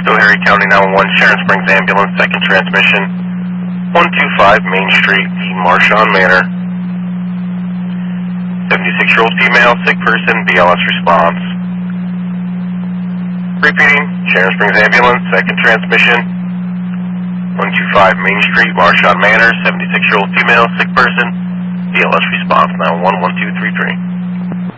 Harry County 911, Sharon Springs Ambulance, second transmission, 125 Main Street, the Marshawn Manor. 76-year-old female, sick person, BLS response. Repeating, Sharon Springs Ambulance, second transmission, 125 Main Street, Marshawn Manor, 76-year-old female, sick person, BLS response, 911-1233.